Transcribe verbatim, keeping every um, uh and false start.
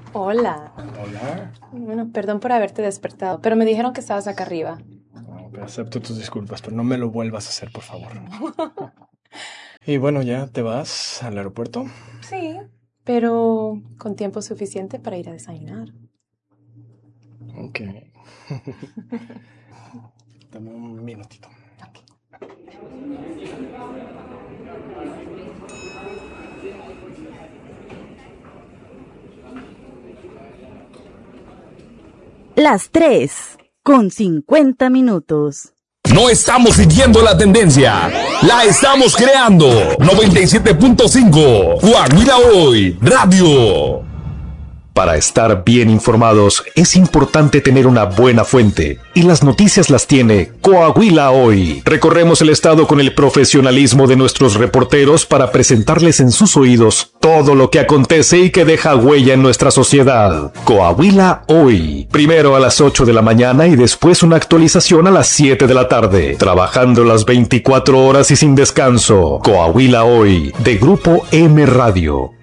Hola. Hola. Bueno, perdón por haberte despertado, pero me dijeron que estabas acá arriba. No, acepto tus disculpas, pero no me lo vuelvas a hacer, por favor. Y bueno, ¿ya te vas al aeropuerto? Sí, pero con tiempo suficiente para ir a desayunar. Ok. Dame un minutito. Las tres, con cincuenta minutos. No estamos siguiendo la tendencia, la estamos creando. noventa y siete punto cinco, Coahuila Hoy, Radio. Para estar bien informados es importante tener una buena fuente, y las noticias las tiene Coahuila Hoy. Recorremos el estado con el profesionalismo de nuestros reporteros para presentarles en sus oídos todo lo que acontece y que deja huella en nuestra sociedad. Coahuila Hoy, primero a las ocho de la mañana y después una actualización a las siete de la tarde, trabajando las veinticuatro horas y sin descanso. Coahuila Hoy, de Grupo M Radio.